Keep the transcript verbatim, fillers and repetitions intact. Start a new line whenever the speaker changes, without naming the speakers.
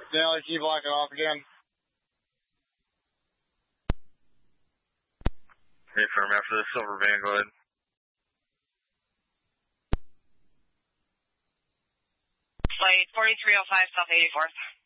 Denali, can you block it off again?
Affirm, after the silver van, go ahead.
Flight forty-three oh five, South eighty-fourth.